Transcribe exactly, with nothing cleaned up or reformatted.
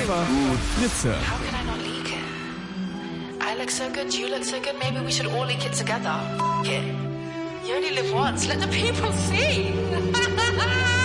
Einfach gut Fritze. How can I not leak it? I look so good, you look so good, maybe we should all leak it together. F it. You only live once, let the people see.